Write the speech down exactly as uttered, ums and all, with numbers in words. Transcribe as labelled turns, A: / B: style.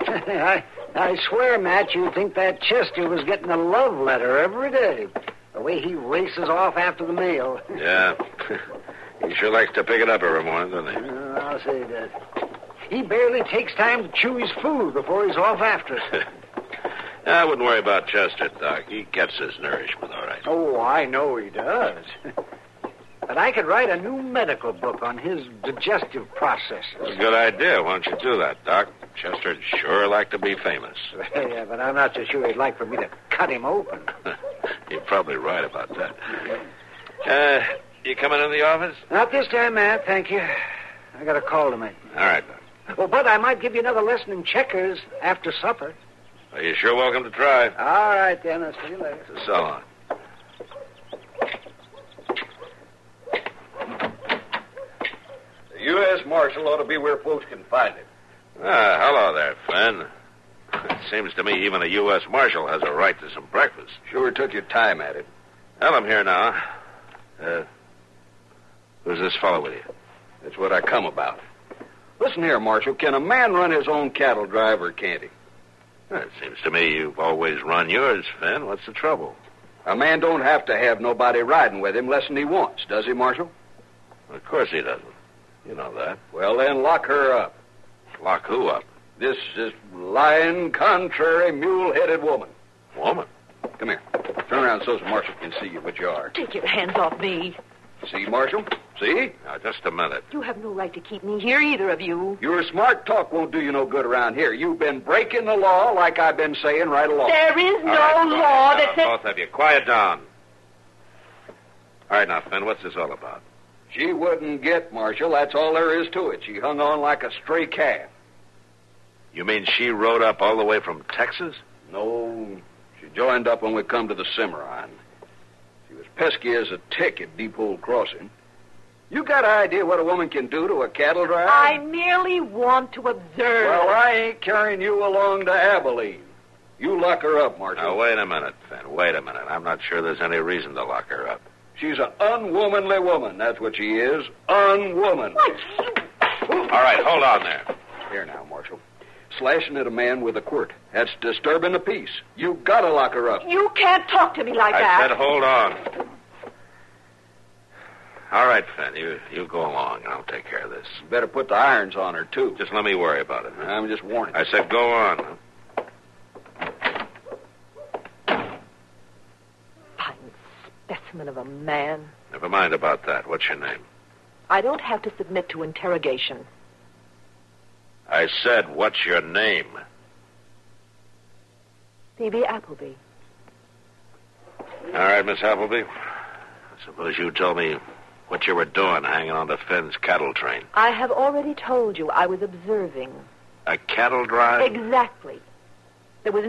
A: I, I swear, Matt, you'd think that Chester was getting a love letter every day. The way he races off after the mail.
B: Yeah. He sure likes to pick it up every morning, doesn't he?
A: Uh, I'll say that. He barely takes time to chew his food before he's off after it.
B: I wouldn't worry about Chester, Doc. He gets his nourishment all right.
A: Oh, I know he does. But I could write a new medical book on his digestive processes.
B: That's a good idea. Why don't you do that, Doc? Chester'd sure like to be famous.
A: Yeah, but I'm not so sure he'd like for me to cut him open.
B: You're probably right about that. Uh, you coming in the office?
A: Not this time, Matt, thank you. I got a call to make.
B: All right, Doc.
A: Well, but I might give you another lesson in checkers after supper.
B: Well, you're sure welcome to try.
A: All right, then. I'll see you later.
B: So long.
C: The U S Marshal ought to be where folks can find him.
B: Ah, hello there, Finn. It seems to me even a U S Marshal has a right to some breakfast.
C: Sure took your time at it.
B: Well, I'm here now. Uh, who's this fellow with you?
C: That's what I come about. Listen here, Marshal. Can a man run his own cattle drive or can't he?
B: Well, it seems to me you've always run yours, Finn. What's the trouble?
C: A man don't have to have nobody riding with him less than he wants, does he, Marshal?
B: Of course he doesn't. You know that.
C: Well, then lock her up.
B: Lock who up?
C: This is lying, contrary, mule-headed woman.
B: Woman?
C: Come here. Turn around so the Marshal can see you what you are.
D: Take your hands off me.
C: See, Marshal? See?
B: Now, just a minute.
D: You have no right to keep me here, either of you.
C: Your smart talk won't do you no good around here. You've been breaking the law like I've been saying right along.
D: There is no
B: All right,
D: law
B: quiet
D: that
B: down,
D: says...
B: both of you. Quiet down. All right, now, Finn, what's this all about?
C: She wouldn't get, Marshal. That's all there is to it. She hung on like a stray calf.
B: You mean she rode up all the way from Texas?
C: No, she joined up when we come to the Cimarron. She was pesky as a tick at Deep Hole Crossing. You got an idea what a woman can do to a cattle driver?
D: I merely want to observe.
C: Well, I ain't carrying you along to Abilene. You lock her up, Marshal.
B: Now, wait a minute, Finn. Wait a minute. I'm not sure there's any reason to lock her up.
C: She's an unwomanly woman. That's what she is. Unwoman.
D: What?
B: All right, hold on there.
C: Here now, Marshal. Slashing at a man with a quirt. That's disturbing the peace. You gotta lock her up.
D: You can't talk to me like
B: I
D: that.
B: said hold on. All right, Finn, you, you go along, and I'll take care of this.
C: You better put the irons on her, too.
B: Just let me worry about it.
C: I'm just warning you.
B: I said go on.
D: Fine specimen of a man.
B: Never mind about that. What's your name?
D: I don't have to submit to interrogation.
B: I said, what's your name?
D: Phoebe Appleby.
B: All right, Miss Appleby. I suppose you tell me what you were doing hanging on to Finn's cattle train.
D: I have already told you I was observing.
B: A cattle drive?
D: Exactly. There was